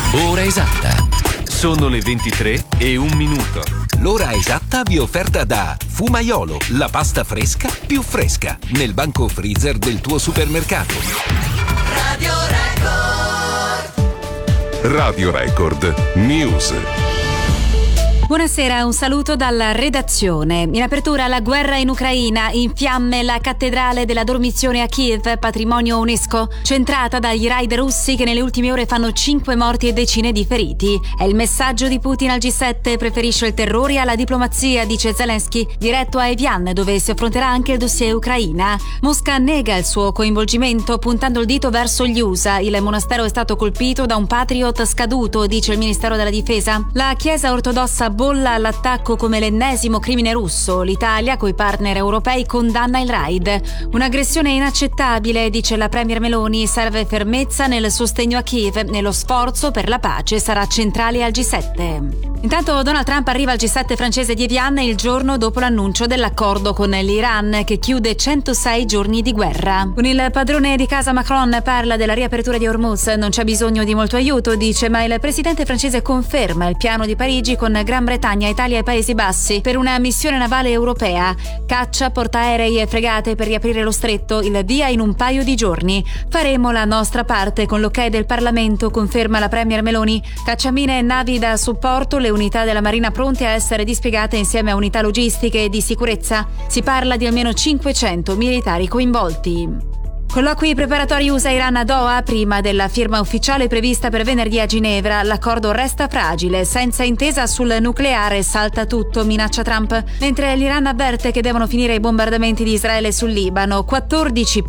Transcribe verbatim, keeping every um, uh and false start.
Ora esatta. Sono le ventitré e un minuto. L'ora esatta vi è offerta da Fumaiolo, la pasta fresca più fresca, nel banco freezer del tuo supermercato. Radio Record. Radio Record News. Buonasera, un saluto dalla redazione. In apertura la guerra in Ucraina, in fiamme la cattedrale della Dormizione a Kiev, patrimonio UNESCO, centrata dagli raid russi che nelle ultime ore fanno cinque morti e decine di feriti. È il messaggio di Putin al G sette, preferisce il terrore alla diplomazia, dice Zelensky, diretto a Evian, dove si affronterà anche il dossier Ucraina. Mosca nega il suo coinvolgimento, puntando il dito verso gli U S A. Il monastero è stato colpito da un Patriot scaduto, dice il Ministero della Difesa. La Chiesa ortodossa bolla l'attacco come l'ennesimo crimine russo. L'Italia, coi partner europei, condanna il raid. Un'aggressione inaccettabile, dice la premier Meloni. Serve fermezza nel sostegno a Kiev. Nello sforzo per la pace sarà centrale al G sette. Intanto Donald Trump arriva al G sette francese di Evian il giorno dopo l'annuncio dell'accordo con l'Iran che chiude centosei giorni di guerra. Con il padrone di casa Macron parla della riapertura di Hormuz. Non c'è bisogno di molto aiuto, dice, ma il presidente francese conferma il piano di Parigi con Gran Bretagna, Italia e Paesi Bassi per una missione navale europea. Caccia, portaerei e fregate per riaprire lo stretto, il via in un paio di giorni. Faremo la nostra parte con l'ok del Parlamento, conferma la premier Meloni. Cacciamine e navi da supporto, le unità della Marina pronte a essere dispiegate insieme a unità logistiche e di sicurezza. Si parla di almeno cinquecento militari coinvolti. Colloqui preparatori U S A-Iran a Doha, prima della firma ufficiale prevista per venerdì a Ginevra. L'accordo resta fragile, senza intesa sul nucleare salta tutto, minaccia Trump, mentre l'Iran avverte che devono finire i bombardamenti di Israele sul Libano. quattordici